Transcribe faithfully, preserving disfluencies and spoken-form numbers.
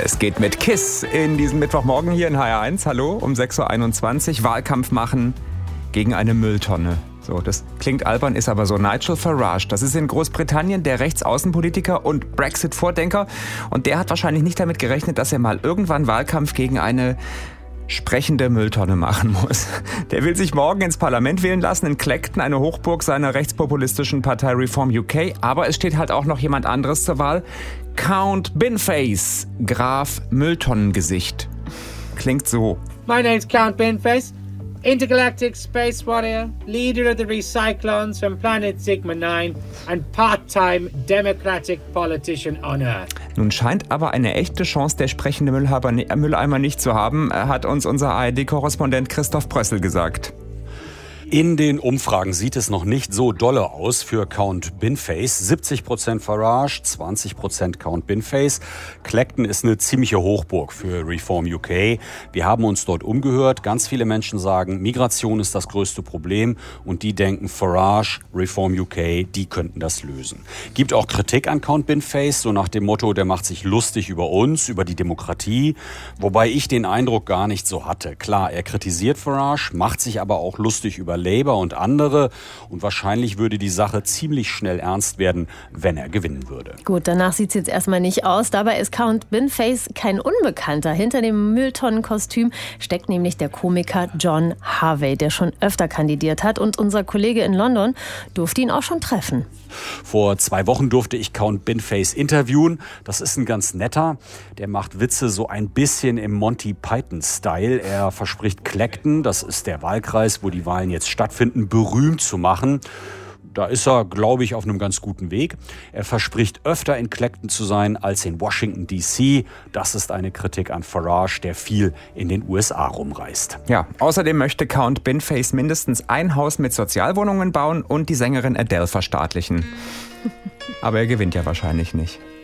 Es geht mit KISS in diesem Mittwochmorgen hier in H R eins. Hallo, um sechs Uhr einundzwanzig. Wahlkampf machen gegen eine Mülltonne. So, das klingt albern, ist aber so. Nigel Farage, das ist in Großbritannien der Rechtsaußenpolitiker und Brexit-Vordenker. Und der hat wahrscheinlich nicht damit gerechnet, dass er mal irgendwann Wahlkampf gegen eine sprechende Mülltonne machen muss. Der will sich morgen ins Parlament wählen lassen, in Clacton, eine Hochburg seiner rechtspopulistischen Partei Reform U K. Aber es steht halt auch noch jemand anderes zur Wahl. Count Binface, Graf Mülltonnengesicht. Klingt so. My name's Count Binface, intergalactic space warrior, leader of the Recyclons from planet Sigma nine and part-time democratic politician on Earth. Nun scheint aber eine echte Chance der sprechende Mülleimer nicht zu haben, hat uns unser A R D-Korrespondent Christoph Brössel gesagt. In den Umfragen sieht es noch nicht so dolle aus für Count Binface. siebzig Prozent Farage, zwanzig Prozent Count Binface. Clacton ist eine ziemliche Hochburg für Reform U K. Wir haben uns dort umgehört. Ganz viele Menschen sagen, Migration ist das größte Problem. Und die denken, Farage, Reform U K, die könnten das lösen. Gibt auch Kritik an Count Binface, so nach dem Motto, der macht sich lustig über uns, über die Demokratie. Wobei ich den Eindruck gar nicht so hatte. Klar, er kritisiert Farage, macht sich aber auch lustig über Labour und andere. Und wahrscheinlich würde die Sache ziemlich schnell ernst werden, wenn er gewinnen würde. Gut, danach sieht es jetzt erstmal nicht aus. Dabei ist Count Binface kein Unbekannter. Hinter dem Mülltonnenkostüm steckt nämlich der Komiker John Harvey, der schon öfter kandidiert hat. Und unser Kollege in London durfte ihn auch schon treffen. Vor zwei Wochen durfte ich Count Binface interviewen. Das ist ein ganz netter. Der macht Witze so ein bisschen im Monty Python-Style. Er verspricht Clacton, das ist der Wahlkreis, wo die Wahlen jetzt stattfinden, berühmt zu machen. Da ist er, glaube ich, auf einem ganz guten Weg. Er verspricht, öfter in Clacton zu sein als in Washington D C. Das ist eine Kritik an Farage, der viel in den U S A rumreist. Ja, außerdem möchte Count Binface mindestens ein Haus mit Sozialwohnungen bauen und die Sängerin Adele verstaatlichen. Aber er gewinnt ja wahrscheinlich nicht.